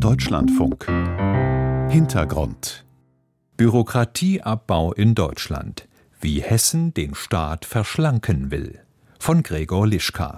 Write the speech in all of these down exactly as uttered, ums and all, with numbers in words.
Deutschlandfunk. Hintergrund. Bürokratieabbau in Deutschland. Wie Hessen den Staat verschlanken will. Von Gregor Lischka.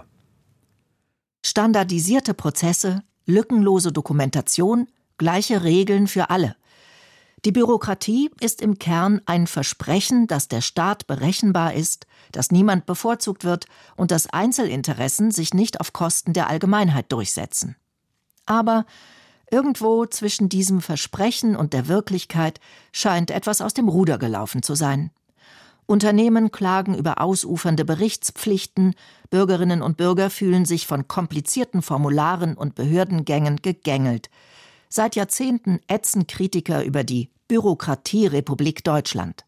Standardisierte Prozesse, lückenlose Dokumentation, gleiche Regeln für alle. Die Bürokratie ist im Kern ein Versprechen, dass der Staat berechenbar ist, dass niemand bevorzugt wird und dass Einzelinteressen sich nicht auf Kosten der Allgemeinheit durchsetzen. Aber irgendwo zwischen diesem Versprechen und der Wirklichkeit scheint etwas aus dem Ruder gelaufen zu sein. Unternehmen klagen über ausufernde Berichtspflichten, Bürgerinnen und Bürger fühlen sich von komplizierten Formularen und Behördengängen gegängelt. Seit Jahrzehnten ätzen Kritiker über die Bürokratierepublik Deutschland.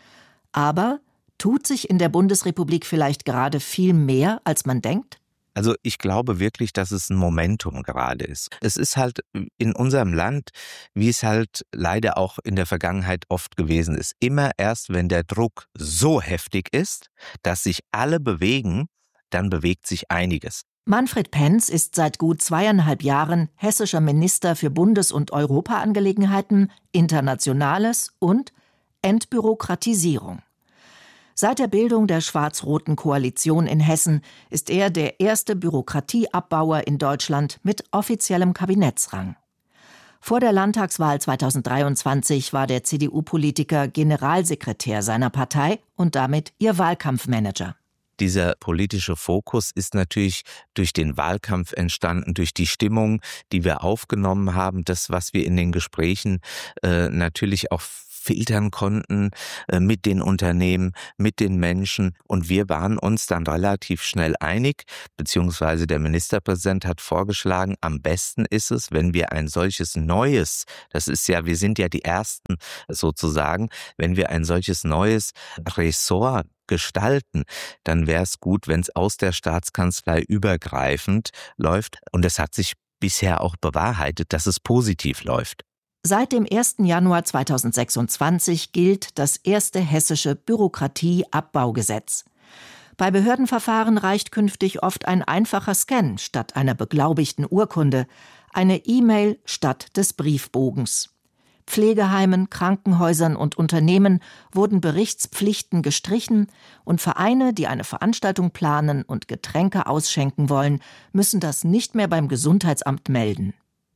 Aber tut sich in der Bundesrepublik vielleicht gerade viel mehr, als man denkt? Also ich glaube wirklich, dass es ein Momentum gerade ist. Es ist halt in unserem Land, wie es halt leider auch in der Vergangenheit oft gewesen ist, immer erst, wenn der Druck so heftig ist, dass sich alle bewegen, dann bewegt sich einiges. Manfred Penz ist seit gut zweieinhalb Jahren hessischer Minister für Bundes- und Europaangelegenheiten, Internationales und Entbürokratisierung. Seit der Bildung der schwarz-roten Koalition in Hessen ist er der erste Bürokratieabbauer in Deutschland mit offiziellem Kabinettsrang. Vor der Landtagswahl zweitausenddreiundzwanzig war der C D U-Politiker Generalsekretär seiner Partei und damit ihr Wahlkampfmanager. Dieser politische Fokus ist natürlich durch den Wahlkampf entstanden, durch die Stimmung, die wir aufgenommen haben, das, was wir in den Gesprächen äh, natürlich auch filtern konnten äh, mit den Unternehmen, mit den Menschen. Und wir waren uns dann relativ schnell einig, beziehungsweise der Ministerpräsident hat vorgeschlagen, am besten ist es, wenn wir ein solches neues, das ist ja, wir sind ja die Ersten sozusagen, wenn wir ein solches neues Ressort gestalten, dann wäre es gut, wenn es aus der Staatskanzlei übergreifend läuft. Und es hat sich bisher auch bewahrheitet, dass es positiv läuft. Seit dem ersten Januar zweitausendsechsundzwanzig gilt das erste hessische Bürokratieabbaugesetz. Bei Behördenverfahren reicht künftig oft ein einfacher Scan statt einer beglaubigten Urkunde, eine E-Mail statt des Briefbogens. Pflegeheimen, Krankenhäusern und Unternehmen wurden Berichtspflichten gestrichen und Vereine, die eine Veranstaltung planen und Getränke ausschenken wollen, müssen das nicht mehr beim Gesundheitsamt melden.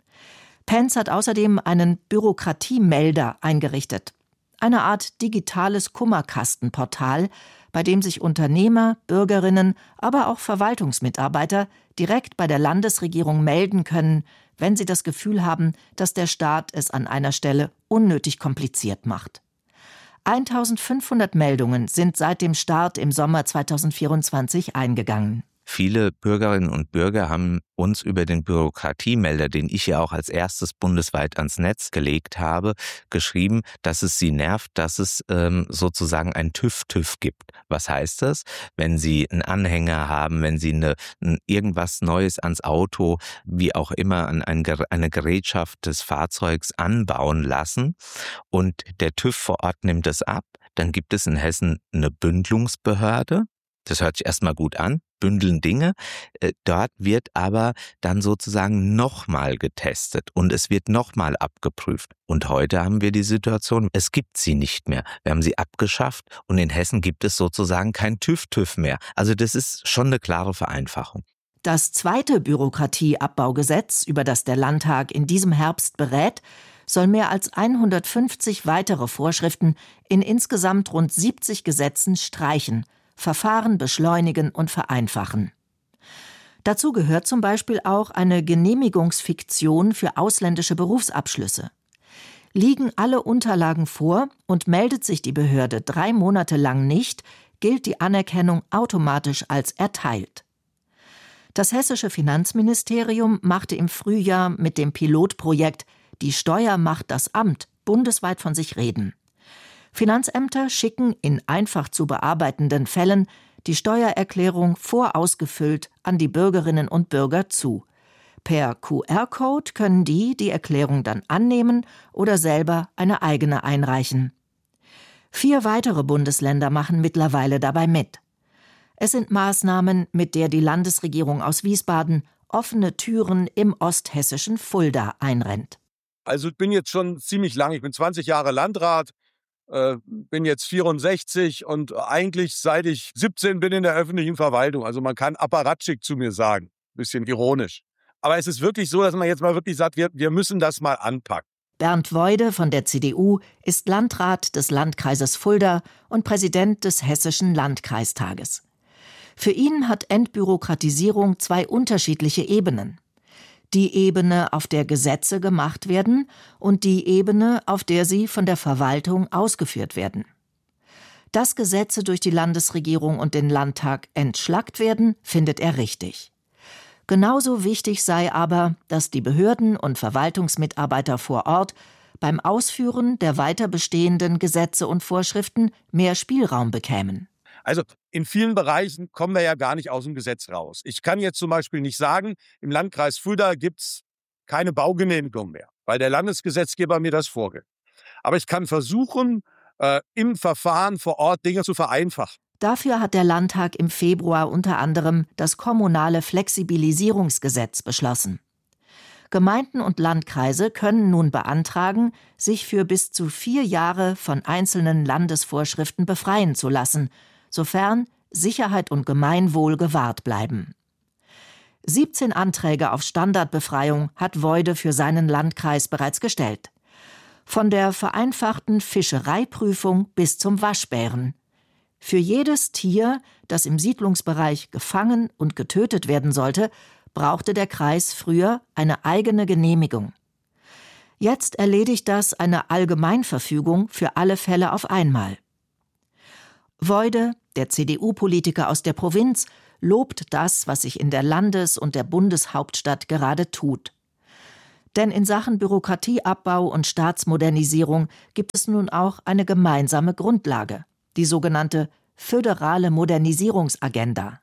Penz hat außerdem einen Bürokratiemelder eingerichtet. Eine Art digitales Kummerkastenportal, bei dem sich Unternehmer, Bürgerinnen, aber auch Verwaltungsmitarbeiter direkt bei der Landesregierung melden können, wenn sie das Gefühl haben, dass der Staat es an einer Stelle unnötig kompliziert macht. eintausendfünfhundert Meldungen sind seit dem Start im Sommer zweitausendvierundzwanzig eingegangen. Viele Bürgerinnen und Bürger haben uns über den Bürokratiemelder, den ich ja auch als erstes bundesweit ans Netz gelegt habe, geschrieben, dass es sie nervt, dass es ähm, sozusagen ein TÜV-TÜV gibt. Was heißt das? Wenn Sie einen Anhänger haben, wenn Sie eine, ein, irgendwas Neues ans Auto, wie auch immer, an ein, eine Gerätschaft des Fahrzeugs anbauen lassen und der TÜV vor Ort nimmt es ab, dann gibt es in Hessen eine Bündelungsbehörde. Das hört sich erstmal gut an, bündeln Dinge. Dort wird aber dann sozusagen nochmal getestet und es wird nochmal abgeprüft. Und heute haben wir die Situation, es gibt sie nicht mehr. Wir haben sie abgeschafft und in Hessen gibt es sozusagen kein TÜV-TÜV mehr. Also das ist schon eine klare Vereinfachung. Das zweite Bürokratieabbaugesetz, über das der Landtag in diesem Herbst berät, soll mehr als hundertfünfzig weitere Vorschriften in insgesamt rund siebzig Gesetzen streichen, Verfahren beschleunigen und vereinfachen. Dazu gehört zum Beispiel auch eine Genehmigungsfiktion für ausländische Berufsabschlüsse. Liegen alle Unterlagen vor und meldet sich die Behörde drei Monate lang nicht, gilt die Anerkennung automatisch als erteilt. Das hessische Finanzministerium machte im Frühjahr mit dem Pilotprojekt »Die Steuer macht das Amt« bundesweit von sich reden. Finanzämter schicken in einfach zu bearbeitenden Fällen die Steuererklärung vorausgefüllt an die Bürgerinnen und Bürger zu. Per Q R-Code können die die Erklärung dann annehmen oder selber eine eigene einreichen. Vier weitere Bundesländer machen mittlerweile dabei mit. Es sind Maßnahmen, mit der die Landesregierung aus Wiesbaden offene Türen im osthessischen Fulda einrennt. Also ich bin jetzt schon ziemlich lang, ich bin zwanzig Jahre Landrat, äh, bin jetzt vierundsechzig und eigentlich seit ich siebzehn bin in der öffentlichen Verwaltung. Also man kann Apparatschik zu mir sagen, bisschen ironisch. Aber es ist wirklich so, dass man jetzt mal wirklich sagt, wir, wir müssen das mal anpacken. Bernd Woide von der C D U ist Landrat des Landkreises Fulda und Präsident des Hessischen Landkreistages. Für ihn hat Entbürokratisierung zwei unterschiedliche Ebenen. Die Ebene, auf der Gesetze gemacht werden, und die Ebene, auf der sie von der Verwaltung ausgeführt werden. Dass Gesetze durch die Landesregierung und den Landtag entschlackt werden, findet er richtig. Genauso wichtig sei aber, dass die Behörden und Verwaltungsmitarbeiter vor Ort beim Ausführen der weiter bestehenden Gesetze und Vorschriften mehr Spielraum bekämen. Also in vielen Bereichen kommen wir ja gar nicht aus dem Gesetz raus. Ich kann jetzt zum Beispiel nicht sagen, im Landkreis Fulda gibt es keine Baugenehmigung mehr, weil der Landesgesetzgeber mir das vorgibt. Aber ich kann versuchen, äh, im Verfahren vor Ort Dinge zu vereinfachen. Dafür hat der Landtag im Februar unter anderem das kommunale Flexibilisierungsgesetz beschlossen. Gemeinden und Landkreise können nun beantragen, sich für bis zu vier Jahre von einzelnen Landesvorschriften befreien zu lassen, sofern Sicherheit und Gemeinwohl gewahrt bleiben. siebzehn Anträge auf Standardbefreiung hat Woide für seinen Landkreis bereits gestellt. Von der vereinfachten Fischereiprüfung bis zum Waschbären. Für jedes Tier, das im Siedlungsbereich gefangen und getötet werden sollte, brauchte der Kreis früher eine eigene Genehmigung. Jetzt erledigt das eine Allgemeinverfügung für alle Fälle auf einmal. Woide, der C D U-Politiker aus der Provinz, lobt das, was sich in der Landes- und der Bundeshauptstadt gerade tut. Denn in Sachen Bürokratieabbau und Staatsmodernisierung gibt es nun auch eine gemeinsame Grundlage, die sogenannte Föderale Modernisierungsagenda.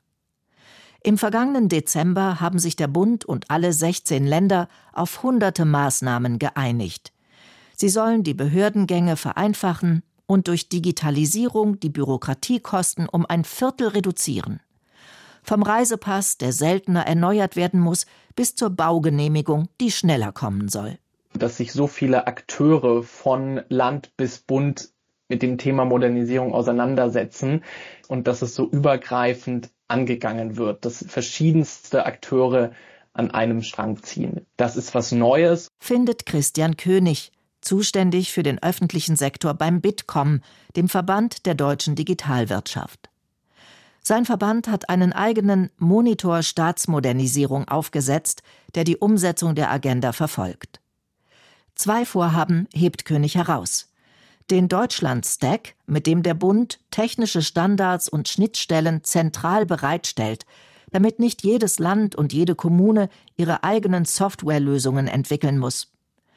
Im vergangenen Dezember haben sich der Bund und alle sechzehn Länder auf hunderte Maßnahmen geeinigt. Sie sollen die Behördengänge vereinfachen und durch Digitalisierung die Bürokratiekosten um ein Viertel reduzieren. Vom Reisepass, der seltener erneuert werden muss, bis zur Baugenehmigung, die schneller kommen soll. Dass sich so viele Akteure von Land bis Bund mit dem Thema Modernisierung auseinandersetzen und dass es so übergreifend angegangen wird, dass verschiedenste Akteure an einem Strang ziehen. Das ist was Neues, findet Christian König, zuständig für den öffentlichen Sektor beim Bitkom, dem Verband der deutschen Digitalwirtschaft. Sein Verband hat einen eigenen Monitor Staatsmodernisierung aufgesetzt, der die Umsetzung der Agenda verfolgt. Zwei Vorhaben hebt König heraus. Den Deutschland-Stack, mit dem der Bund technische Standards und Schnittstellen zentral bereitstellt, damit nicht jedes Land und jede Kommune ihre eigenen Softwarelösungen entwickeln muss.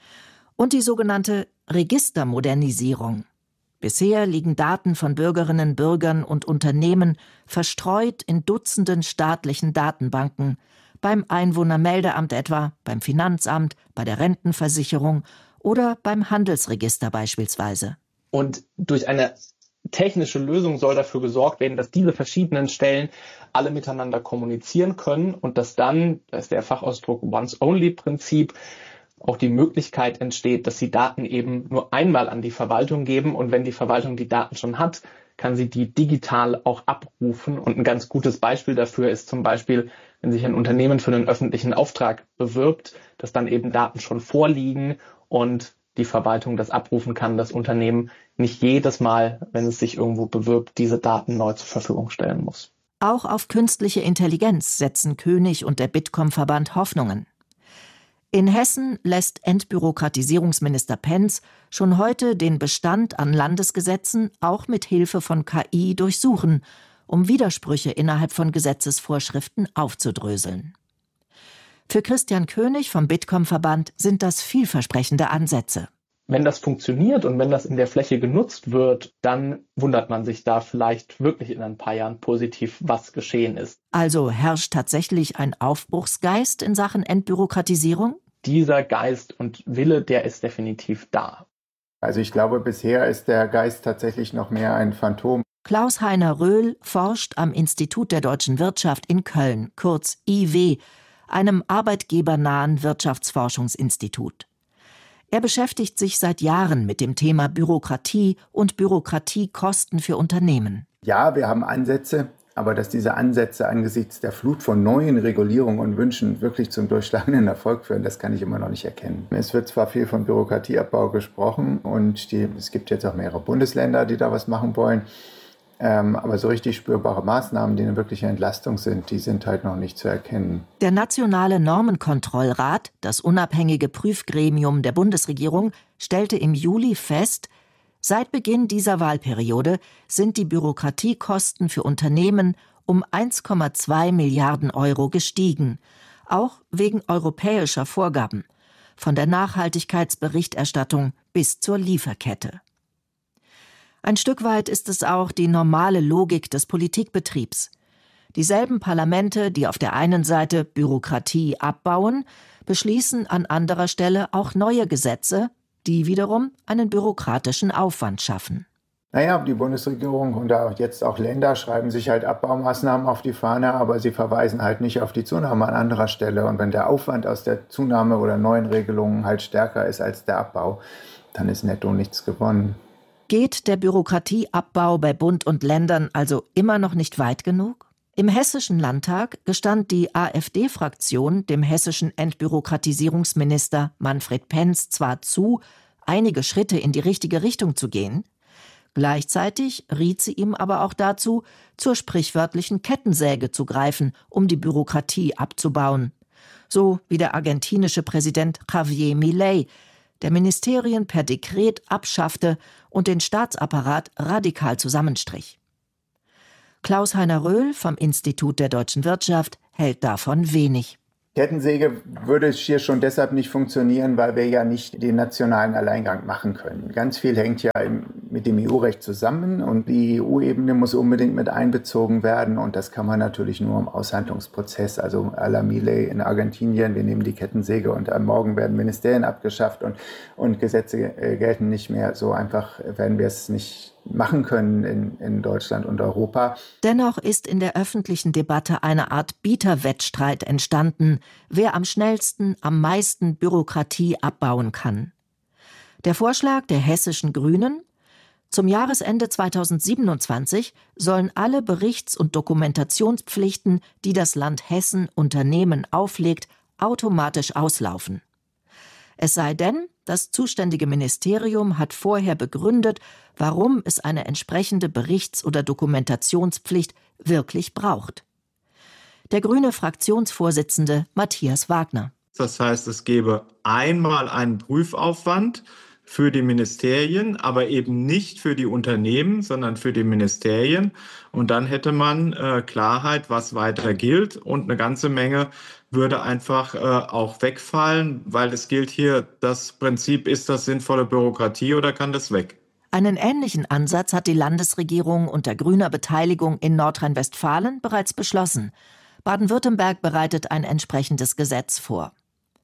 Und die sogenannte Registermodernisierung. Bisher liegen Daten von Bürgerinnen, Bürgern und Unternehmen verstreut in Dutzenden staatlichen Datenbanken, beim Einwohnermeldeamt etwa, beim Finanzamt, bei der Rentenversicherung oder beim Handelsregister beispielsweise. Und durch eine technische Lösung soll dafür gesorgt werden, dass diese verschiedenen Stellen alle miteinander kommunizieren können und dass dann, das ist der Fachausdruck Once-Only-Prinzip, auch die Möglichkeit entsteht, dass sie Daten eben nur einmal an die Verwaltung geben und wenn die Verwaltung die Daten schon hat, kann sie die digital auch abrufen. Und ein ganz gutes Beispiel dafür ist zum Beispiel, wenn sich ein Unternehmen für einen öffentlichen Auftrag bewirbt, dass dann eben Daten schon vorliegen und die Verwaltung das abrufen kann, das Unternehmen nicht jedes Mal, wenn es sich irgendwo bewirbt, diese Daten neu zur Verfügung stellen muss. Auch auf künstliche Intelligenz setzen König und der Bitkom-Verband Hoffnungen. In Hessen lässt Entbürokratisierungsminister Pentz schon heute den Bestand an Landesgesetzen auch mit Hilfe von K I durchsuchen, um Widersprüche innerhalb von Gesetzesvorschriften aufzudröseln. Für Christian König vom Bitkom-Verband sind das vielversprechende Ansätze. Wenn das funktioniert und wenn das in der Fläche genutzt wird, dann wundert man sich da vielleicht wirklich in ein paar Jahren positiv, was geschehen ist. Also herrscht tatsächlich ein Aufbruchsgeist in Sachen Entbürokratisierung? Dieser Geist und Wille, der ist definitiv da. Also ich glaube, bisher ist der Geist tatsächlich noch mehr ein Phantom. Klaus-Heiner Röhl forscht am Institut der Deutschen Wirtschaft in Köln, kurz I W, einem arbeitgebernahen Wirtschaftsforschungsinstitut. Er beschäftigt sich seit Jahren mit dem Thema Bürokratie und Bürokratiekosten für Unternehmen. Ja, wir haben Ansätze, aber dass diese Ansätze angesichts der Flut von neuen Regulierungen und Wünschen wirklich zum durchschlagenden Erfolg führen, das kann ich immer noch nicht erkennen. Es wird zwar viel von Bürokratieabbau gesprochen und die, es gibt jetzt auch mehrere Bundesländer, die da was machen wollen. Ähm, aber so richtig spürbare Maßnahmen, die eine wirkliche Entlastung sind, die sind halt noch nicht zu erkennen. Der Nationale Normenkontrollrat, das unabhängige Prüfgremium der Bundesregierung, stellte im Juli fest, seit Beginn dieser Wahlperiode sind die Bürokratiekosten für Unternehmen um eins Komma zwei Milliarden Euro gestiegen, auch wegen europäischer Vorgaben, von der Nachhaltigkeitsberichterstattung bis zur Lieferkette. Ein Stück weit ist es auch die normale Logik des Politikbetriebs. Dieselben Parlamente, die auf der einen Seite Bürokratie abbauen, beschließen an anderer Stelle auch neue Gesetze, die wiederum einen bürokratischen Aufwand schaffen. Naja, die Bundesregierung und auch jetzt auch Länder schreiben sich halt Abbaumaßnahmen auf die Fahne, aber sie verweisen halt nicht auf die Zunahme an anderer Stelle. Und wenn der Aufwand aus der Zunahme oder neuen Regelungen halt stärker ist als der Abbau, dann ist netto nichts gewonnen. Geht der Bürokratieabbau bei Bund und Ländern also immer noch nicht weit genug? Im Hessischen Landtag gestand die AfD-Fraktion dem hessischen Entbürokratisierungsminister Manfred Penz zwar zu, einige Schritte in die richtige Richtung zu gehen, gleichzeitig riet sie ihm aber auch dazu, zur sprichwörtlichen Kettensäge zu greifen, um die Bürokratie abzubauen. So wie der argentinische Präsident Javier Milei, der Ministerien per Dekret abschaffte und den Staatsapparat radikal zusammenstrich. Klaus-Heiner Röhl vom Institut der Deutschen Wirtschaft hält davon wenig. Kettensäge würde hier schon deshalb nicht funktionieren, weil wir ja nicht den nationalen Alleingang machen können. Ganz viel hängt ja mit dem E U-Recht zusammen und die E U-Ebene muss unbedingt mit einbezogen werden und das kann man natürlich nur im Aushandlungsprozess, also à la Milei in Argentinien, wir nehmen die Kettensäge und am Morgen werden Ministerien abgeschafft und, und Gesetze gelten nicht mehr. So einfach werden wir es nicht machen können in, in Deutschland und Europa. Dennoch ist in der öffentlichen Debatte eine Art Bieterwettstreit entstanden, wer am schnellsten, am meisten Bürokratie abbauen kann. Der Vorschlag der hessischen Grünen: Zum Jahresende zweitausendsiebenundzwanzig sollen alle Berichts- und Dokumentationspflichten, die das Land Hessen Unternehmen auflegt, automatisch auslaufen. Es sei denn, das zuständige Ministerium hat vorher begründet, warum es eine entsprechende Berichts- oder Dokumentationspflicht wirklich braucht. Der grüne Fraktionsvorsitzende Matthias Wagner. Das heißt, es gäbe einmal einen Prüfaufwand für die Ministerien, aber eben nicht für die Unternehmen, sondern für die Ministerien. Und dann hätte man äh, Klarheit, was weiter gilt. Und eine ganze Menge würde einfach äh, auch wegfallen, weil es gilt hier das Prinzip, ist das sinnvolle Bürokratie oder kann das weg? Einen ähnlichen Ansatz hat die Landesregierung unter grüner Beteiligung in Nordrhein-Westfalen bereits beschlossen. Baden-Württemberg bereitet ein entsprechendes Gesetz vor.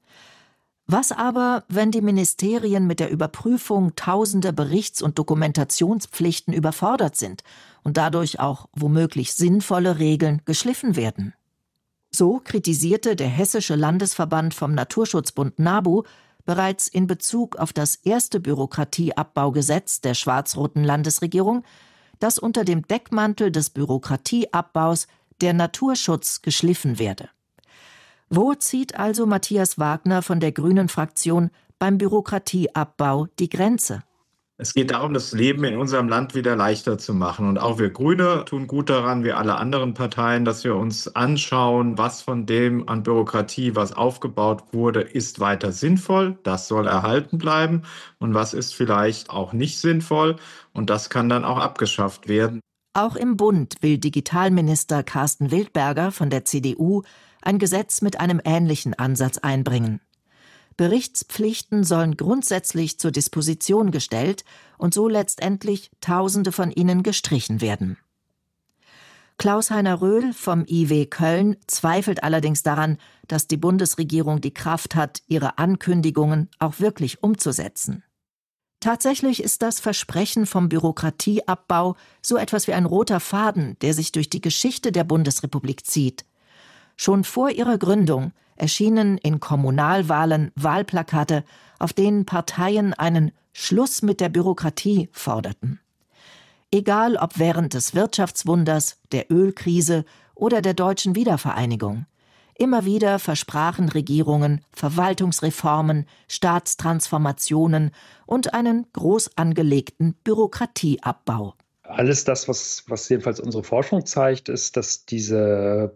Was aber, wenn die Ministerien mit der Überprüfung tausender Berichts- und Dokumentationspflichten überfordert sind und dadurch auch womöglich sinnvolle Regeln geschliffen werden? So kritisierte der Hessische Landesverband vom Naturschutzbund NABU bereits in Bezug auf das erste Bürokratieabbaugesetz der schwarz-roten Landesregierung, dass unter dem Deckmantel des Bürokratieabbaus der Naturschutz geschliffen werde. Wo zieht also Matthias Wagner von der grünen Fraktion beim Bürokratieabbau die Grenze? Es geht darum, das Leben in unserem Land wieder leichter zu machen. Und auch wir Grüne tun gut daran, wie alle anderen Parteien, dass wir uns anschauen, was von dem an Bürokratie, was aufgebaut wurde, ist weiter sinnvoll. Das soll erhalten bleiben. Und was ist vielleicht auch nicht sinnvoll. Und das kann dann auch abgeschafft werden. Auch im Bund will Digitalminister Carsten Wildberger von der C D U ein Gesetz mit einem ähnlichen Ansatz einbringen. Berichtspflichten sollen grundsätzlich zur Disposition gestellt und so letztendlich Tausende von ihnen gestrichen werden. Klaus-Heiner Röhl vom I W Köln zweifelt allerdings daran, dass die Bundesregierung die Kraft hat, ihre Ankündigungen auch wirklich umzusetzen. Tatsächlich ist das Versprechen vom Bürokratieabbau so etwas wie ein roter Faden, der sich durch die Geschichte der Bundesrepublik zieht. Schon vor ihrer Gründung erschienen in Kommunalwahlen Wahlplakate, auf denen Parteien einen Schluss mit der Bürokratie forderten. Egal ob während des Wirtschaftswunders, der Ölkrise oder der deutschen Wiedervereinigung. Immer wieder versprachen Regierungen Verwaltungsreformen, Staatstransformationen und einen groß angelegten Bürokratieabbau. Alles das, was, was jedenfalls unsere Forschung zeigt, ist, dass diese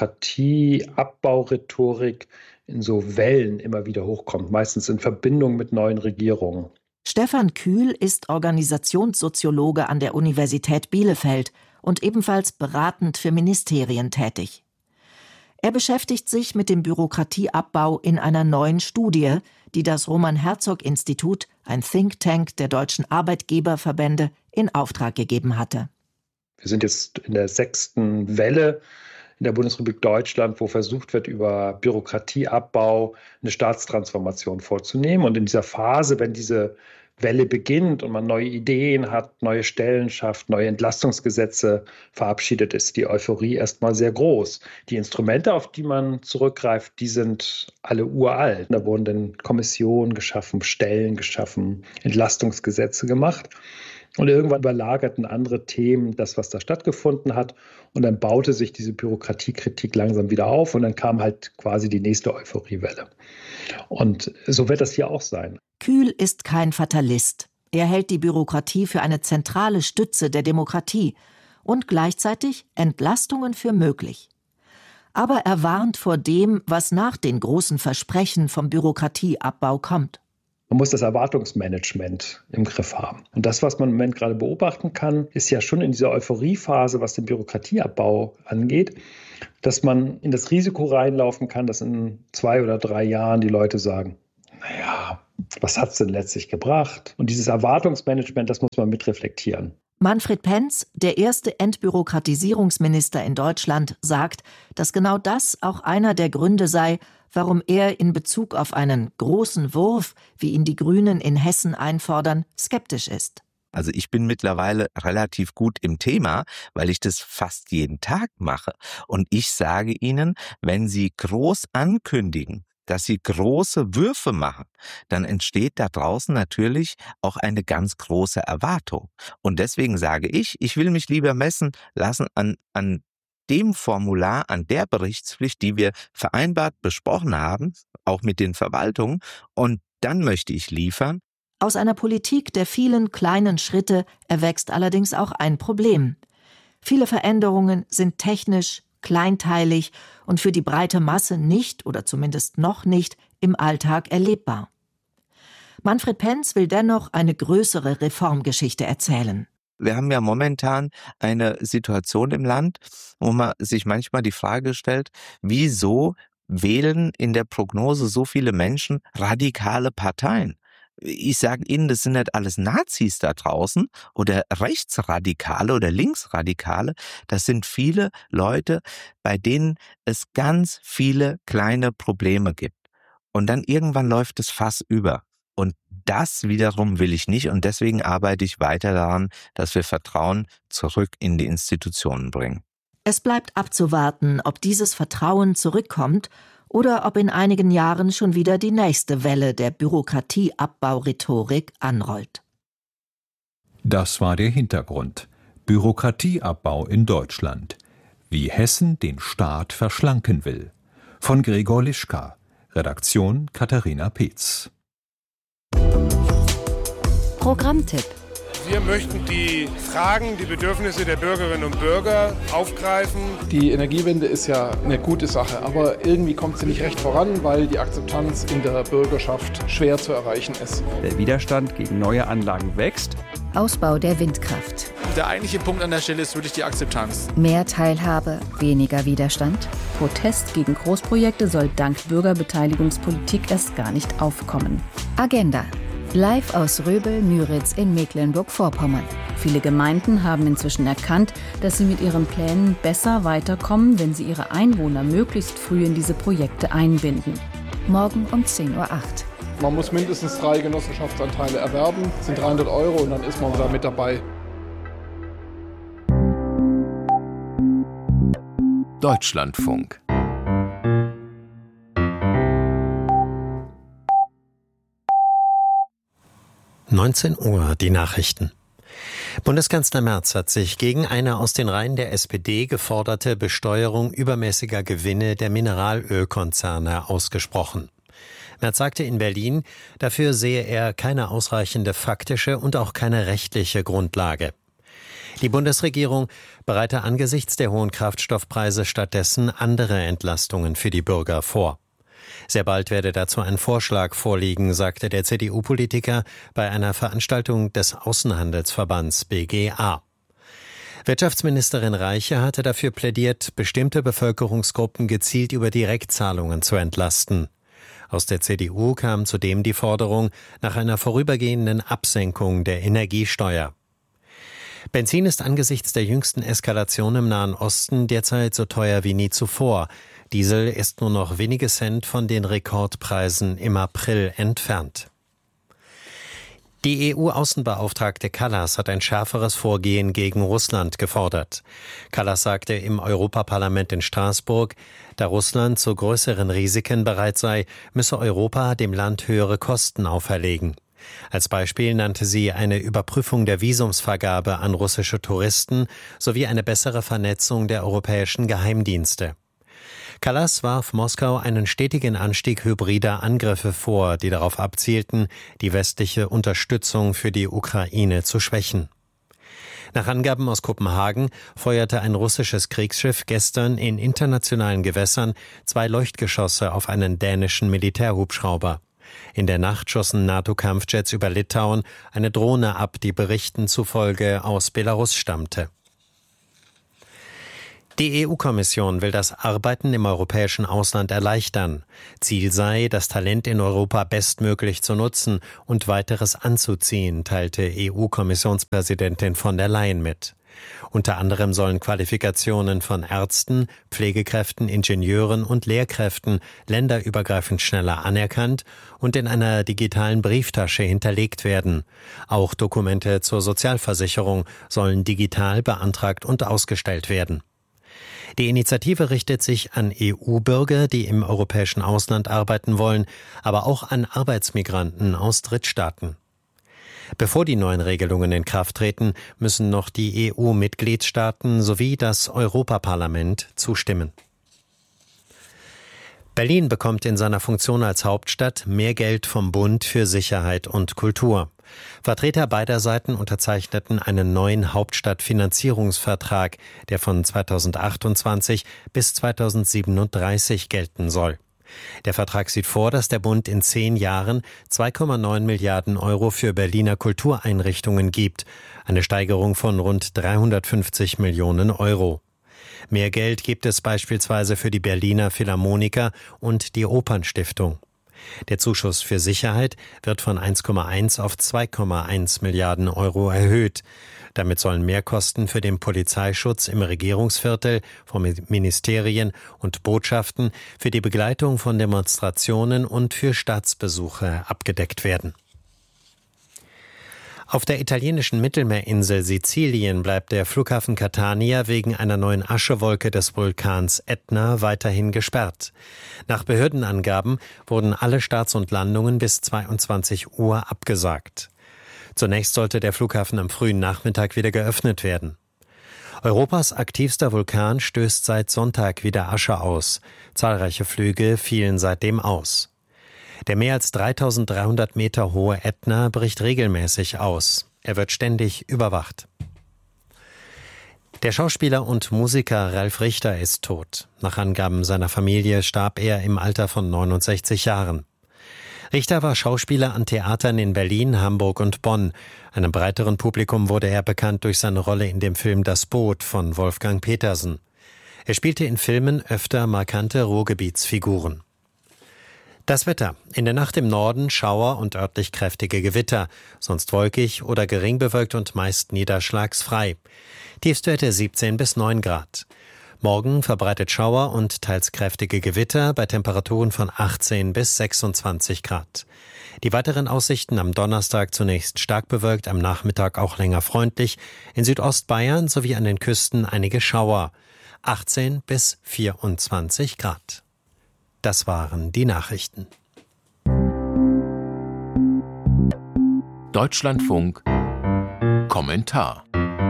Bürokratieabbaurhetorik in so Wellen immer wieder hochkommt, meistens in Verbindung mit neuen Regierungen. Stefan Kühl ist Organisationssoziologe an der Universität Bielefeld und ebenfalls beratend für Ministerien tätig. Er beschäftigt sich mit dem Bürokratieabbau in einer neuen Studie, die das Roman-Herzog-Institut, ein Think Tank der deutschen Arbeitgeberverbände, in Auftrag gegeben hatte. Wir sind jetzt in der sechsten Welle in der Bundesrepublik Deutschland, wo versucht wird, über Bürokratieabbau eine Staatstransformation vorzunehmen. Und in dieser Phase, wenn diese Welle beginnt und man neue Ideen hat, neue Stellen schafft, neue Entlastungsgesetze verabschiedet, ist die Euphorie erstmal sehr groß. Die Instrumente, auf die man zurückgreift, die sind alle uralt. Da wurden dann Kommissionen geschaffen, Stellen geschaffen, Entlastungsgesetze gemacht. Und irgendwann überlagerten andere Themen das, was da stattgefunden hat. Und dann baute sich diese Bürokratiekritik langsam wieder auf und dann kam halt quasi die nächste Euphoriewelle. Und so wird das hier auch sein. Kühl ist kein Fatalist. Er hält die Bürokratie für eine zentrale Stütze der Demokratie und gleichzeitig Entlastungen für möglich. Aber er warnt vor dem, was nach den großen Versprechen vom Bürokratieabbau kommt. Man muss das Erwartungsmanagement im Griff haben. Und das, was man im Moment gerade beobachten kann, ist ja schon in dieser Euphoriephase, was den Bürokratieabbau angeht, dass man in das Risiko reinlaufen kann, dass in zwei oder drei Jahren die Leute sagen, naja, was hat es denn letztlich gebracht? Und dieses Erwartungsmanagement, das muss man mitreflektieren. Manfred Penz, der erste Entbürokratisierungsminister in Deutschland, sagt, dass genau das auch einer der Gründe sei, warum er in Bezug auf einen großen Wurf, wie ihn die Grünen in Hessen einfordern, skeptisch ist. Also ich bin mittlerweile relativ gut im Thema, weil ich das fast jeden Tag mache. Und ich sage Ihnen, wenn Sie groß ankündigen, dass sie große Würfe machen, dann entsteht da draußen natürlich auch eine ganz große Erwartung. Und deswegen sage ich, ich will mich lieber messen lassen an, an dem Formular, an der Berichtspflicht, die wir vereinbart besprochen haben, auch mit den Verwaltungen. Und dann möchte ich liefern. Aus einer Politik der vielen kleinen Schritte erwächst allerdings auch ein Problem. Viele Veränderungen sind technisch, kleinteilig und für die breite Masse nicht oder zumindest noch nicht im Alltag erlebbar. Manfred Penz will dennoch eine größere Reformgeschichte erzählen. Wir haben ja momentan eine Situation im Land, wo man sich manchmal die Frage stellt, wieso wählen in der Prognose so viele Menschen radikale Parteien? Ich sage Ihnen, das sind nicht alles Nazis da draußen oder Rechtsradikale oder Linksradikale. Das sind viele Leute, bei denen es ganz viele kleine Probleme gibt. Und dann irgendwann läuft das Fass über. Und das wiederum will ich nicht. Und deswegen arbeite ich weiter daran, dass wir Vertrauen zurück in die Institutionen bringen. Es bleibt abzuwarten, ob dieses Vertrauen zurückkommt oder ob in einigen Jahren schon wieder die nächste Welle der Bürokratieabbau-Rhetorik anrollt. Das war der Hintergrund. Bürokratieabbau in Deutschland. Wie Hessen den Staat verschlanken will. Von Gregor Lischka. Redaktion Katharina Peetz. Programmtipp. Wir möchten die Fragen, die Bedürfnisse der Bürgerinnen und Bürger aufgreifen. Die Energiewende ist ja eine gute Sache, aber irgendwie kommt sie nicht recht voran, weil die Akzeptanz in der Bürgerschaft schwer zu erreichen ist. Der Widerstand gegen neue Anlagen wächst. Ausbau der Windkraft. Der eigentliche Punkt an der Stelle ist wirklich die Akzeptanz. Mehr Teilhabe, weniger Widerstand. Protest gegen Großprojekte soll dank Bürgerbeteiligungspolitik erst gar nicht aufkommen. Agenda. Live aus Röbel, Müritz in Mecklenburg-Vorpommern. Viele Gemeinden haben inzwischen erkannt, dass sie mit ihren Plänen besser weiterkommen, wenn sie ihre Einwohner möglichst früh in diese Projekte einbinden. Morgen um zehn Uhr acht. Man muss mindestens drei Genossenschaftsanteile erwerben, das sind dreihundert Euro und dann ist man da mit dabei. Deutschlandfunk. neunzehn Uhr, die Nachrichten. Bundeskanzler Merz hat sich gegen eine aus den Reihen der S P D geforderte Besteuerung übermäßiger Gewinne der Mineralölkonzerne ausgesprochen. Merz sagte in Berlin, dafür sehe er keine ausreichende faktische und auch keine rechtliche Grundlage. Die Bundesregierung bereite angesichts der hohen Kraftstoffpreise stattdessen andere Entlastungen für die Bürger vor. Sehr bald werde dazu ein Vorschlag vorliegen, sagte der C D U-Politiker bei einer Veranstaltung des Außenhandelsverbands B G A. Wirtschaftsministerin Reiche hatte dafür plädiert, bestimmte Bevölkerungsgruppen gezielt über Direktzahlungen zu entlasten. Aus der C D U kam zudem die Forderung nach einer vorübergehenden Absenkung der Energiesteuer. Benzin ist angesichts der jüngsten Eskalation im Nahen Osten derzeit so teuer wie nie zuvor. Diesel ist nur noch wenige Cent von den Rekordpreisen im April entfernt. Die E U-Außenbeauftragte Kallas hat ein schärferes Vorgehen gegen Russland gefordert. Kallas sagte im Europaparlament in Straßburg, da Russland zu größeren Risiken bereit sei, müsse Europa dem Land höhere Kosten auferlegen. Als Beispiel nannte sie eine Überprüfung der Visumsvergabe an russische Touristen sowie eine bessere Vernetzung der europäischen Geheimdienste. Kallas warf Moskau einen stetigen Anstieg hybrider Angriffe vor, die darauf abzielten, die westliche Unterstützung für die Ukraine zu schwächen. Nach Angaben aus Kopenhagen feuerte ein russisches Kriegsschiff gestern in internationalen Gewässern zwei Leuchtgeschosse auf einen dänischen Militärhubschrauber. In der Nacht schossen NATO-Kampfjets über Litauen eine Drohne ab, die Berichten zufolge aus Belarus stammte. Die E U-Kommission will das Arbeiten im europäischen Ausland erleichtern. Ziel sei, das Talent in Europa bestmöglich zu nutzen und weiteres anzuziehen, teilte E U-Kommissionspräsidentin von der Leyen mit. Unter anderem sollen Qualifikationen von Ärzten, Pflegekräften, Ingenieuren und Lehrkräften länderübergreifend schneller anerkannt und in einer digitalen Brieftasche hinterlegt werden. Auch Dokumente zur Sozialversicherung sollen digital beantragt und ausgestellt werden. Die Initiative richtet sich an E U-Bürger, die im europäischen Ausland arbeiten wollen, aber auch an Arbeitsmigranten aus Drittstaaten. Bevor die neuen Regelungen in Kraft treten, müssen noch die E U-Mitgliedstaaten sowie das Europaparlament zustimmen. Berlin bekommt in seiner Funktion als Hauptstadt mehr Geld vom Bund für Sicherheit und Kultur. Vertreter beider Seiten unterzeichneten einen neuen Hauptstadtfinanzierungsvertrag, der von zweitausendachtundzwanzig bis zweitausendsiebenunddreißig gelten soll. Der Vertrag sieht vor, dass der Bund in zehn Jahren zwei Komma neun Milliarden Euro für Berliner Kultureinrichtungen gibt, eine Steigerung von rund dreihundertfünfzig Millionen Euro. Mehr Geld gibt es beispielsweise für die Berliner Philharmoniker und die Opernstiftung. Der Zuschuss für Sicherheit wird von eins Komma eins auf zwei Komma eins Milliarden Euro erhöht. Damit sollen Mehrkosten für den Polizeischutz im Regierungsviertel, von Ministerien und Botschaften, für die Begleitung von Demonstrationen und für Staatsbesuche abgedeckt werden. Auf der italienischen Mittelmeerinsel Sizilien bleibt der Flughafen Catania wegen einer neuen Aschewolke des Vulkans Ätna weiterhin gesperrt. Nach Behördenangaben wurden alle Starts und Landungen bis zweiundzwanzig Uhr abgesagt. Zunächst sollte der Flughafen am frühen Nachmittag wieder geöffnet werden. Europas aktivster Vulkan stößt seit Sonntag wieder Asche aus. Zahlreiche Flüge fielen seitdem aus. Der mehr als dreitausenddreihundert Meter hohe Ätna bricht regelmäßig aus. Er wird ständig überwacht. Der Schauspieler und Musiker Ralf Richter ist tot. Nach Angaben seiner Familie starb er im Alter von neunundsechzig Jahren. Richter war Schauspieler an Theatern in Berlin, Hamburg und Bonn. Einem breiteren Publikum wurde er bekannt durch seine Rolle in dem Film Das Boot von Wolfgang Petersen. Er spielte in Filmen öfter markante Ruhrgebietsfiguren. Das Wetter. In der Nacht im Norden Schauer und örtlich kräftige Gewitter, sonst wolkig oder gering bewölkt und meist niederschlagsfrei. Tiefstwerte siebzehn bis neun Grad. Morgen verbreitet Schauer und teils kräftige Gewitter bei Temperaturen von achtzehn bis sechsundzwanzig Grad. Die weiteren Aussichten am Donnerstag zunächst stark bewölkt, am Nachmittag auch länger freundlich. In Südostbayern sowie an den Küsten einige Schauer. achtzehn bis vierundzwanzig Grad. Das waren die Nachrichten. Deutschlandfunk Kommentar.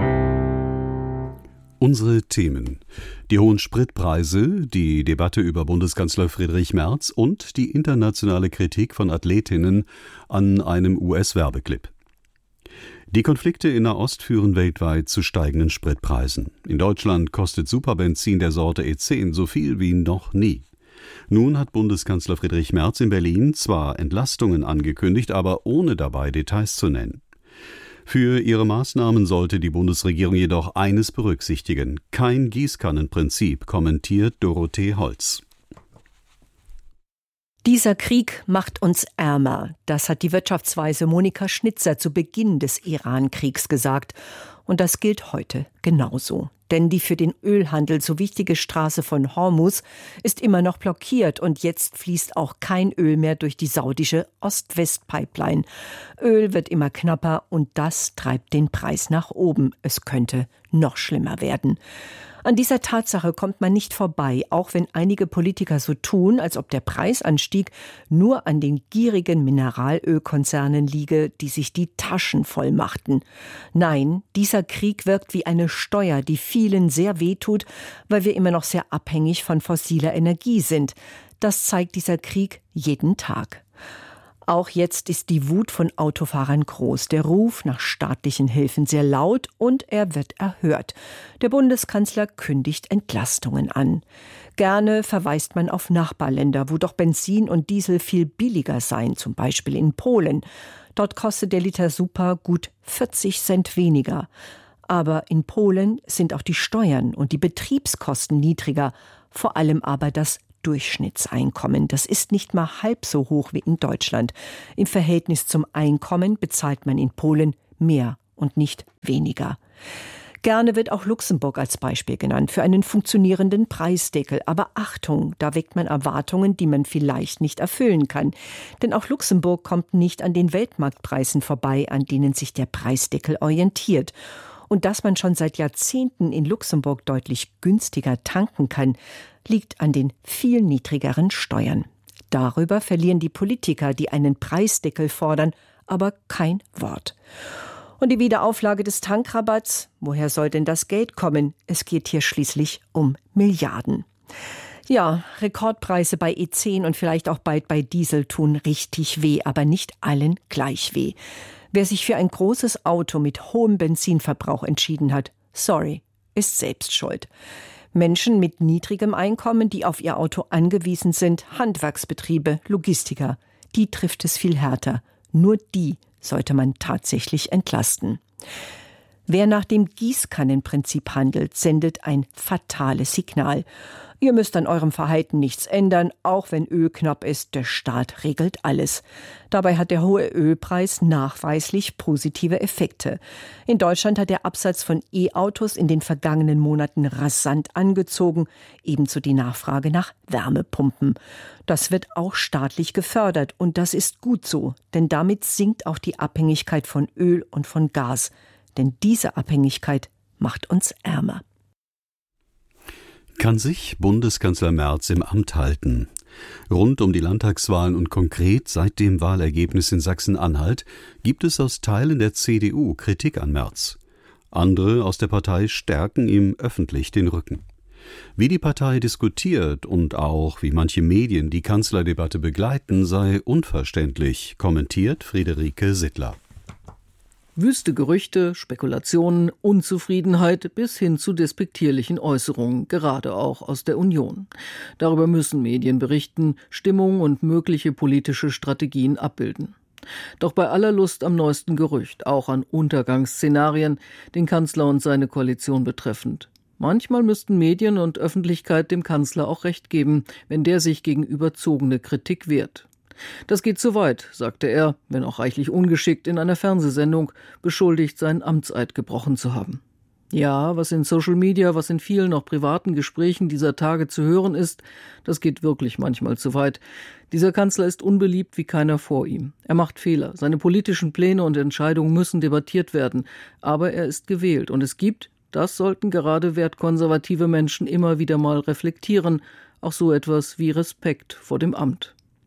Unsere Themen: die hohen Spritpreise, die Debatte über Bundeskanzler Friedrich Merz und die internationale Kritik von Athletinnen an einem U S-Werbeclip. Die Konflikte in Nahost führen weltweit zu steigenden Spritpreisen. In Deutschland kostet Superbenzin der Sorte E zehn so viel wie noch nie. Nun hat Bundeskanzler Friedrich Merz in Berlin zwar Entlastungen angekündigt, aber ohne dabei Details zu nennen. Für ihre Maßnahmen sollte die Bundesregierung jedoch eines berücksichtigen: kein Gießkannenprinzip, kommentiert Dorothee Holz. Dieser Krieg macht uns ärmer. Das hat die Wirtschaftsweise Monika Schnitzer zu Beginn des Iran-Kriegs gesagt. Und das gilt heute genauso. Denn die für den Ölhandel so wichtige Straße von Hormuz ist immer noch blockiert und jetzt fließt auch kein Öl mehr durch die saudische Ost-West-Pipeline. Öl wird immer knapper und das treibt den Preis nach oben. Es könnte noch schlimmer werden. An dieser Tatsache kommt man nicht vorbei, auch wenn einige Politiker so tun, als ob der Preisanstieg nur an den gierigen Mineralölkonzernen liege, die sich die Taschen voll machten. Nein, dieser Krieg wirkt wie eine Steuer, die vielen sehr wehtut, weil wir immer noch sehr abhängig von fossiler Energie sind. Das zeigt dieser Krieg jeden Tag. Auch jetzt ist die Wut von Autofahrern groß, der Ruf nach staatlichen Hilfen sehr laut und er wird erhört. Der Bundeskanzler kündigt Entlastungen an. Gerne verweist man auf Nachbarländer, wo doch Benzin und Diesel viel billiger seien, zum Beispiel in Polen. Dort kostet der Liter Super gut vierzig Cent weniger. Aber in Polen sind auch die Steuern und die Betriebskosten niedriger, vor allem aber das Durchschnittseinkommen. Das ist nicht mal halb so hoch wie in Deutschland. Im Verhältnis zum Einkommen bezahlt man in Polen mehr und nicht weniger. Gerne wird auch Luxemburg als Beispiel genannt für einen funktionierenden Preisdeckel. Aber Achtung, da weckt man Erwartungen, die man vielleicht nicht erfüllen kann. Denn auch Luxemburg kommt nicht an den Weltmarktpreisen vorbei, an denen sich der Preisdeckel orientiert. Und dass man schon seit Jahrzehnten in Luxemburg deutlich günstiger tanken kann, liegt an den viel niedrigeren Steuern. Darüber verlieren die Politiker, die einen Preisdeckel fordern, aber kein Wort. Und die Wiederauflage des Tankrabatts, woher soll denn das Geld kommen? Es geht hier schließlich um Milliarden. Ja, Rekordpreise bei E zehn und vielleicht auch bald bei Diesel tun richtig weh, aber nicht allen gleich weh. Wer sich für ein großes Auto mit hohem Benzinverbrauch entschieden hat, sorry, ist selbst schuld. Menschen mit niedrigem Einkommen, die auf ihr Auto angewiesen sind, Handwerksbetriebe, Logistiker, die trifft es viel härter. Nur die sollte man tatsächlich entlasten. Wer nach dem Gießkannenprinzip handelt, sendet ein fatales Signal. Ihr müsst an eurem Verhalten nichts ändern, auch wenn Öl knapp ist, der Staat regelt alles. Dabei hat der hohe Ölpreis nachweislich positive Effekte. In Deutschland hat der Absatz von E-Autos in den vergangenen Monaten rasant angezogen, ebenso die Nachfrage nach Wärmepumpen. Das wird auch staatlich gefördert und das ist gut so, denn damit sinkt auch die Abhängigkeit von Öl und von Gas. Denn diese Abhängigkeit macht uns ärmer. Kann sich Bundeskanzler Merz im Amt halten? Rund um die Landtagswahlen und konkret seit dem Wahlergebnis in Sachsen-Anhalt gibt es aus Teilen der C D U Kritik an Merz. Andere aus der Partei stärken ihm öffentlich den Rücken. Wie die Partei diskutiert und auch wie manche Medien die Kanzlerdebatte begleiten, sei unverständlich, kommentiert Friederike Sittler. Wüste Gerüchte, Spekulationen, Unzufriedenheit bis hin zu despektierlichen Äußerungen, gerade auch aus der Union. Darüber müssen Medien berichten, Stimmung und mögliche politische Strategien abbilden. Doch bei aller Lust am neuesten Gerücht, auch an Untergangsszenarien, den Kanzler und seine Koalition betreffend. Manchmal müssten Medien und Öffentlichkeit dem Kanzler auch recht geben, wenn der sich gegen überzogene Kritik wehrt. Das geht zu weit, sagte er, wenn auch reichlich ungeschickt in einer Fernsehsendung, beschuldigt, seinen Amtseid gebrochen zu haben. Ja, was in Social Media, was in vielen auch privaten Gesprächen dieser Tage zu hören ist, das geht wirklich manchmal zu weit. Dieser Kanzler ist unbeliebt wie keiner vor ihm. Er macht Fehler. Seine politischen Pläne und Entscheidungen müssen debattiert werden. Aber er ist gewählt und es gibt, das sollten gerade wertkonservative Menschen immer wieder mal reflektieren, auch so etwas wie Respekt vor dem Amt.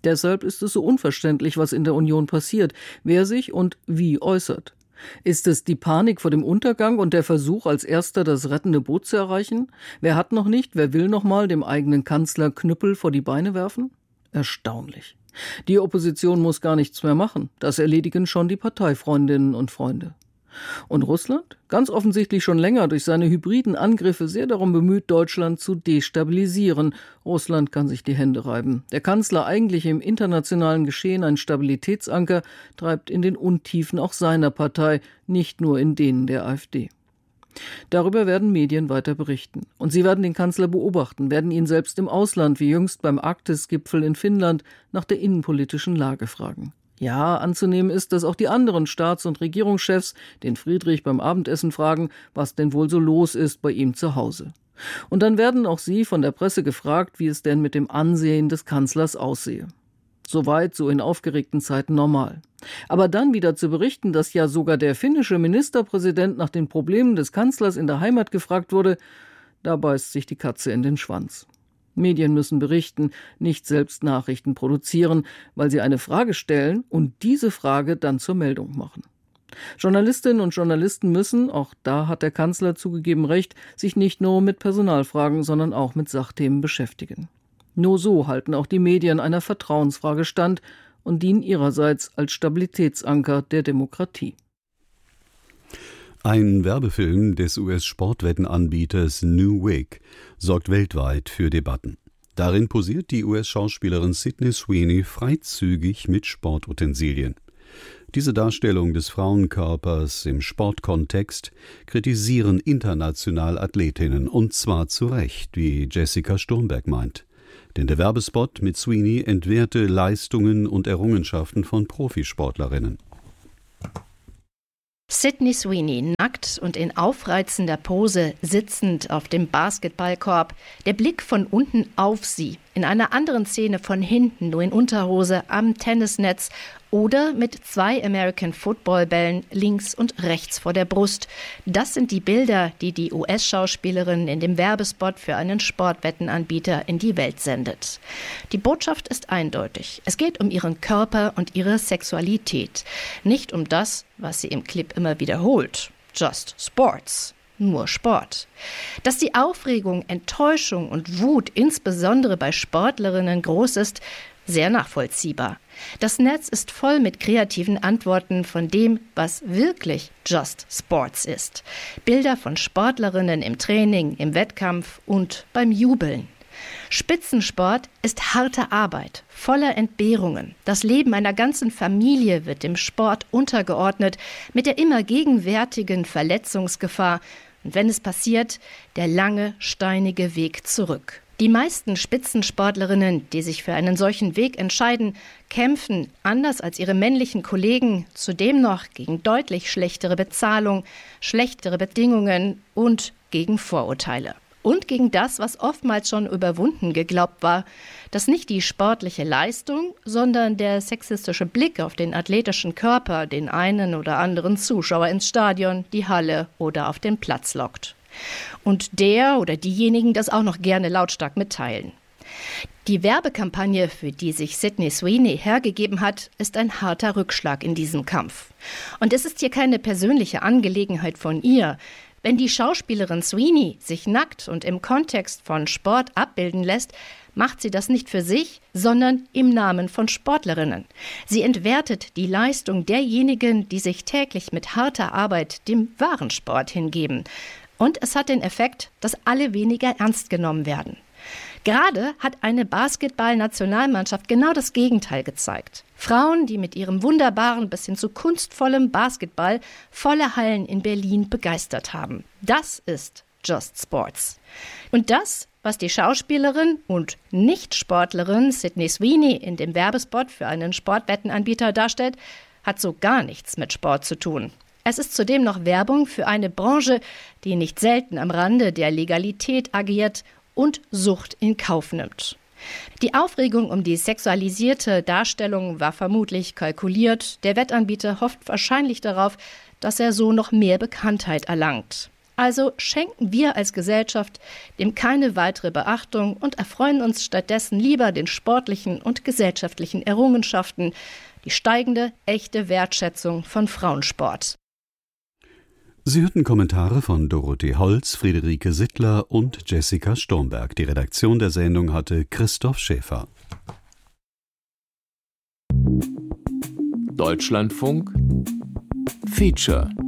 Deshalb ist es so unverständlich, was in der Union passiert, wer sich und wie äußert. Ist es die Panik vor dem Untergang und der Versuch, als Erster das rettende Boot zu erreichen? Wer hat noch nicht, wer will noch mal dem eigenen Kanzler Knüppel vor die Beine werfen? Erstaunlich. Die Opposition muss gar nichts mehr machen. Das erledigen schon die Parteifreundinnen und Freunde. Und Russland? Ganz offensichtlich schon länger durch seine hybriden Angriffe sehr darum bemüht, Deutschland zu destabilisieren. Russland kann sich die Hände reiben. Der Kanzler, eigentlich im internationalen Geschehen ein Stabilitätsanker, treibt in den Untiefen auch seiner Partei, nicht nur in denen der AfD. Darüber werden Medien weiter berichten. Und sie werden den Kanzler beobachten, werden ihn selbst im Ausland, wie jüngst beim Arktis-Gipfel in Finnland, nach der innenpolitischen Lage fragen. Ja, anzunehmen ist, dass auch die anderen Staats- und Regierungschefs den Friedrich beim Abendessen fragen, was denn wohl so los ist bei ihm zu Hause. Und dann werden auch sie von der Presse gefragt, wie es denn mit dem Ansehen des Kanzlers aussehe. Soweit so in aufgeregten Zeiten normal. Aber dann wieder zu berichten, dass ja sogar der finnische Ministerpräsident nach den Problemen des Kanzlers in der Heimat gefragt wurde, da beißt sich die Katze in den Schwanz. Medien müssen berichten, nicht selbst Nachrichten produzieren, weil sie eine Frage stellen und diese Frage dann zur Meldung machen. Journalistinnen und Journalisten müssen, auch da hat der Kanzler zugegeben recht, sich nicht nur mit Personalfragen, sondern auch mit Sachthemen beschäftigen. Nur so halten auch die Medien einer Vertrauensfrage stand und dienen ihrerseits als Stabilitätsanker der Demokratie. Ein Werbefilm des U S-Sportwettenanbieters Newegg sorgt weltweit für Debatten. Darin posiert die U S-Schauspielerin Sydney Sweeney freizügig mit Sportutensilien. Diese Darstellung des Frauenkörpers im Sportkontext kritisieren international Athletinnen, und zwar zu Recht, wie Jessica Sturmberg meint. Denn der Werbespot mit Sweeney entwehrte Leistungen und Errungenschaften von Profisportlerinnen. Sydney Sweeney, nackt und in aufreizender Pose, sitzend auf dem Basketballkorb, der Blick von unten auf sie, in einer anderen Szene von hinten, nur in Unterhose, am Tennisnetz oder mit zwei American Football Bällen links und rechts vor der Brust. Das sind die Bilder, die die U S-Schauspielerin in dem Werbespot für einen Sportwettenanbieter in die Welt sendet. Die Botschaft ist eindeutig. Es geht um ihren Körper und ihre Sexualität, nicht um das, was sie im Clip immer wiederholt. Just Sports. Nur Sport. Dass die Aufregung, Enttäuschung und Wut insbesondere bei Sportlerinnen groß ist, sehr nachvollziehbar. Das Netz ist voll mit kreativen Antworten von dem, was wirklich Just Sports ist. Bilder von Sportlerinnen im Training, im Wettkampf und beim Jubeln. Spitzensport ist harte Arbeit, voller Entbehrungen. Das Leben einer ganzen Familie wird dem Sport untergeordnet, mit der immer gegenwärtigen Verletzungsgefahr und wenn es passiert, der lange, steinige Weg zurück. Die meisten Spitzensportlerinnen, die sich für einen solchen Weg entscheiden, kämpfen, anders als ihre männlichen Kollegen, zudem noch gegen deutlich schlechtere Bezahlung, schlechtere Bedingungen und gegen Vorurteile. Und gegen das, was oftmals schon überwunden geglaubt war, dass nicht die sportliche Leistung, sondern der sexistische Blick auf den athletischen Körper den einen oder anderen Zuschauer ins Stadion, die Halle oder auf den Platz lockt. Und der oder diejenigen das auch noch gerne lautstark mitteilen. Die Werbekampagne, für die sich Sydney Sweeney hergegeben hat, ist ein harter Rückschlag in diesem Kampf. Und es ist hier keine persönliche Angelegenheit von ihr. Wenn die Schauspielerin Sweeney sich nackt und im Kontext von Sport abbilden lässt, macht sie das nicht für sich, sondern im Namen von Sportlerinnen. Sie entwertet die Leistung derjenigen, die sich täglich mit harter Arbeit dem wahren Sport hingeben. Und es hat den Effekt, dass alle weniger ernst genommen werden. Gerade hat eine Basketball-Nationalmannschaft genau das Gegenteil gezeigt. Frauen, die mit ihrem wunderbaren bis hin zu kunstvollem Basketball volle Hallen in Berlin begeistert haben. Das ist Just Sports. Und das, was die Schauspielerin und Nicht-Sportlerin Sydney Sweeney in dem Werbespot für einen Sportwettenanbieter darstellt, hat so gar nichts mit Sport zu tun. Es ist zudem noch Werbung für eine Branche, die nicht selten am Rande der Legalität agiert und Sucht in Kauf nimmt. Die Aufregung um die sexualisierte Darstellung war vermutlich kalkuliert. Der Wettanbieter hofft wahrscheinlich darauf, dass er so noch mehr Bekanntheit erlangt. Also schenken wir als Gesellschaft dem keine weitere Beachtung und erfreuen uns stattdessen lieber den sportlichen und gesellschaftlichen Errungenschaften, die steigende, echte Wertschätzung von Frauensport. Sie hörten Kommentare von Dorothee Holz, Friederike Sittler und Jessica Stormberg. Die Redaktion der Sendung hatte Christoph Schäfer. Deutschlandfunk Feature